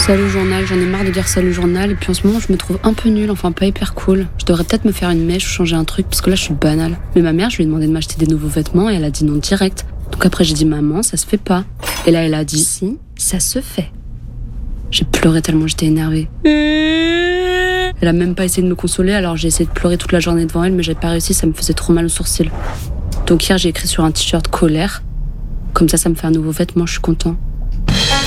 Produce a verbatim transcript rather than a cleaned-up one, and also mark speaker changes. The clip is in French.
Speaker 1: Salut journal, j'en ai marre de dire salut journal. Et puis en ce moment, je me trouve un peu nulle, enfin pas hyper cool. Je devrais peut-être me faire une mèche ou changer un truc, parce que là, je suis banale. Mais ma mère, je lui ai demandé de m'acheter des nouveaux vêtements et elle a dit non direct. Donc après, j'ai dit maman, ça se fait pas. Et là, elle a dit si, ça se fait. J'ai pleuré tellement j'étais énervée. Elle a même pas essayé de me consoler, alors j'ai essayé de pleurer toute la journée devant elle, mais j'ai pas réussi, ça me faisait trop mal aux sourcils. Donc hier, j'ai écrit sur un t-shirt colère. Comme ça, ça me fait un nouveau vêtement, je suis content.